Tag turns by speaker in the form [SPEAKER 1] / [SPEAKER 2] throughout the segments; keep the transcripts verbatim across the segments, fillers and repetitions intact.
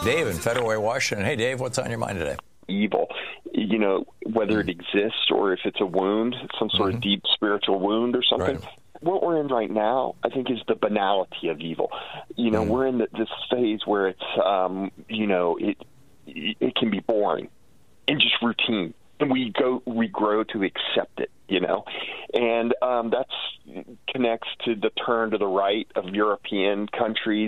[SPEAKER 1] Dave in Federal Way, Washington. Hey, Dave, what's on your mind today?
[SPEAKER 2] Evil, you know, whether it exists or if it's a wound, some sort mm-hmm. of deep spiritual wound or something.
[SPEAKER 1] Right.
[SPEAKER 2] What we're in right now, I think, is the banality of evil. You know, mm-hmm. we're in the, this phase where it's, um, you know, it it can be boring and just routine, and we go we grow to accept it. You know, and um, that's connects to the turn to the right of European countries,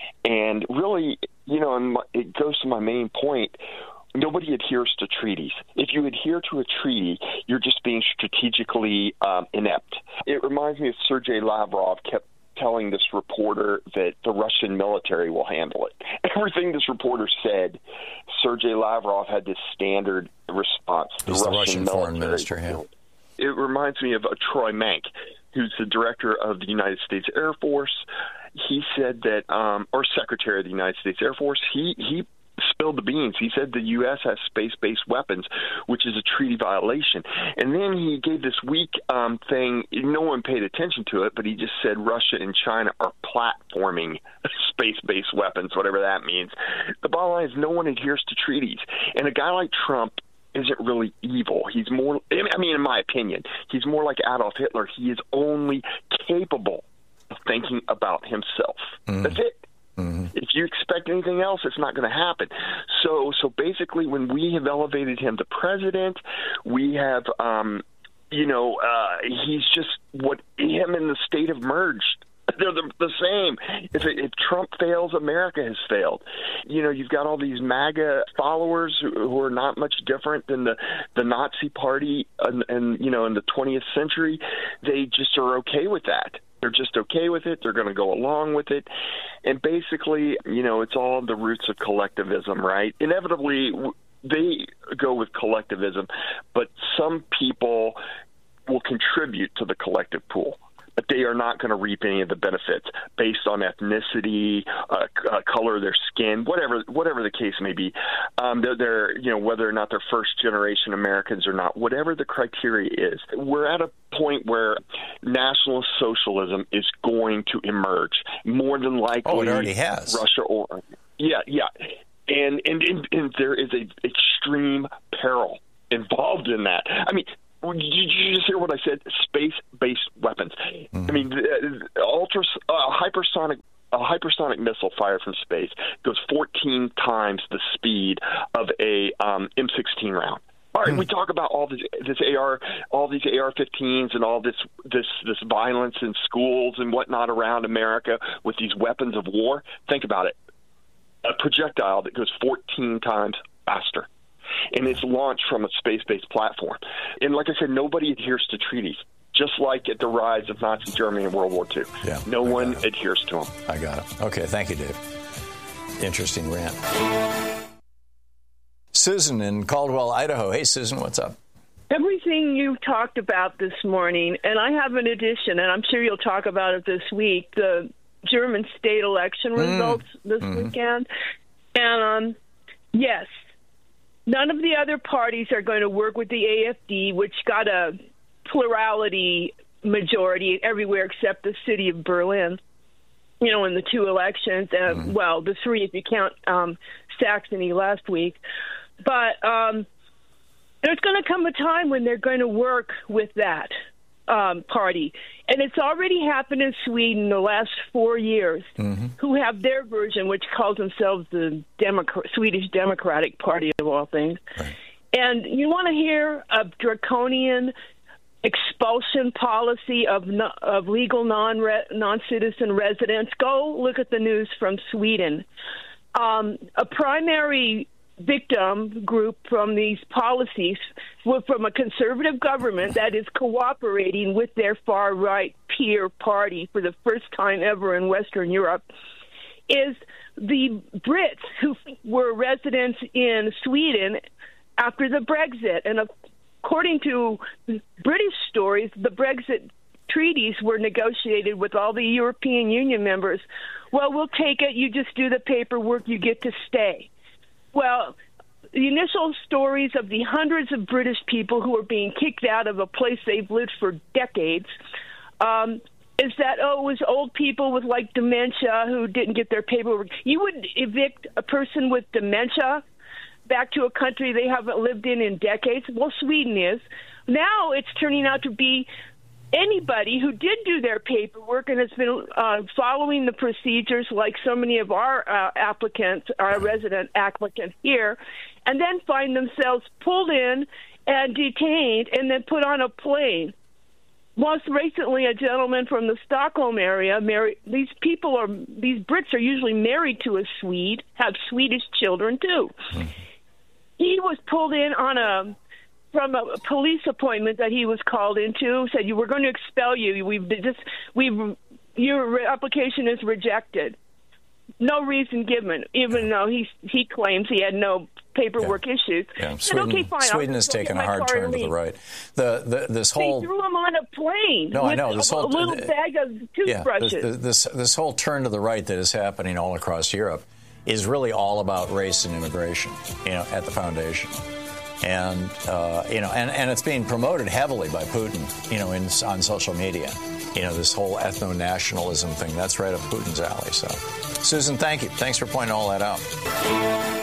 [SPEAKER 2] and really, you know, and my, it goes to my main point. Nobody adheres to treaties. If you adhere to a treaty, you're just being strategically um, inept. It reminds me of Sergei Lavrov kept telling this reporter that the Russian military will handle it. Everything this reporter said, Sergei Lavrov had this standard response. The
[SPEAKER 1] He's
[SPEAKER 2] Russian,
[SPEAKER 1] the Russian foreign minister, yeah.
[SPEAKER 2] It reminds me of uh, Troy Mank, who's the director of the United States Air Force. He said that, um, or Secretary of the United States Air Force, he, he spilled the beans. He said the U S has space-based weapons, which is a treaty violation. And then he gave this weak um, thing. No one paid attention to it, but he just said Russia and China are platforming space-based weapons, whatever that means. The bottom line is no one adheres to treaties. And a guy like Trump isn't really evil. He's more, I mean, in my opinion, he's more like Adolf Hitler. He is only capable of thinking about himself. Mm. That's it. Mm-hmm. If you expect anything else, it's not going to happen. So, so basically, when we have elevated him to president, we have, um, you know, uh, he's just what him and the state have merged. They're the, the same. If, if Trump fails, America has failed. You know, you've got all these MAGA followers who, who are not much different than the, the Nazi Party, and, and you know, in the twentieth century, they just are okay with that. They're just okay with it. They're going to go along with it. And basically, you know, it's all the roots of collectivism, right? Inevitably, they go with collectivism, but some people will contribute to the collective pool. But they are not going to reap any of the benefits based on ethnicity, uh, uh, color of their skin, whatever whatever the case may be. Um, they're, they're, you know, whether or not they're first-generation Americans or not, whatever the criteria is. We're at a point where nationalist socialism is going to emerge, more than likely.
[SPEAKER 1] Oh, it already has.
[SPEAKER 2] Russia or yeah, yeah, and and, and, and there is a extreme peril involved in that. I mean. Did you just hear what I said? Space-based weapons. Mm-hmm. I mean, uh, ultra, uh, hypersonic, a hypersonic missile fired from space goes fourteen times the speed of a um, M sixteen round. All right, mm-hmm. we talk about all this, this A R, all these A R fifteens, and all this this this violence in schools and whatnot around America with these weapons of war. Think about it: a projectile that goes fourteen times faster. And it's launched from a space-based platform. And like I said, nobody adheres to treaties, just like at the rise of Nazi Germany in World War Two.
[SPEAKER 1] Yeah,
[SPEAKER 2] no
[SPEAKER 1] I
[SPEAKER 2] one adheres to them.
[SPEAKER 1] I got it. Okay, thank you, Dave. Interesting rant. Susan in Caldwell, Idaho. Hey, Susan, what's up?
[SPEAKER 3] Everything you talked about this morning, and I have an addition, and I'm sure you'll talk about it this week, the German state election results mm. this mm. weekend. And, um, yes, none of the other parties are going to work with the A F D, which got a plurality majority everywhere except the city of Berlin, you know, in the two elections. Uh, mm-hmm. Well, the three if you count um, Saxony last week. But um, there's going to come a time when they're going to work with that um, party. And it's already happened in Sweden the last four years, mm-hmm. who have their version, which calls themselves the Democrat, Swedish Democratic Party of all things. Right. And you want to hear a draconian expulsion policy of no, of legal non non-citizen residents? Go look at the news from Sweden. Um, a primary victim group from these policies were from a conservative government that is cooperating with their far-right peer party for the first time ever in Western Europe, is the Brits who were residents in Sweden after the Brexit. And according to British stories, the Brexit treaties were negotiated with all the European Union members. Well, we'll take it. You just do the paperwork. You get to stay. Well, the initial stories of the hundreds of British people who are being kicked out of a place they've lived for decades, um, is that, oh, it was old people with, like, dementia who didn't get their paperwork. You would evict a person with dementia back to a country they haven't lived in in decades? Well, Sweden is. Now it's turning out to be anybody who did do their paperwork and has been uh, following the procedures like so many of our uh, applicants, our resident applicants here, and then find themselves pulled in and detained and then put on a plane. Most recently, a gentleman from the Stockholm area, married, these people are, these Brits are usually married to a Swede, have Swedish children too. Mm-hmm. He was pulled in on a, from a police appointment that he was called into, said, you were going to expel you. We've just, we've, your application is rejected. No reason given, even though he, he claims he had no paperwork
[SPEAKER 1] yeah.
[SPEAKER 3] issues.
[SPEAKER 1] Yeah. Sweden,
[SPEAKER 3] okay, fine,
[SPEAKER 1] Sweden has taken a hard turn to the right. The, the this whole
[SPEAKER 3] they threw him on a plane.
[SPEAKER 1] No,
[SPEAKER 3] with
[SPEAKER 1] I know this
[SPEAKER 3] a,
[SPEAKER 1] whole
[SPEAKER 3] a little
[SPEAKER 1] the,
[SPEAKER 3] bag of toothbrushes.
[SPEAKER 1] Yeah, this, this this whole turn to the right that is happening all across Europe is really all about race and immigration, you know, at the foundation, and uh, you know, and, and it's being promoted heavily by Putin, you know, in on social media. You know, this whole ethno-nationalism thing, that's right up Putin's alley. So, Susan, thank you. Thanks for pointing all that out.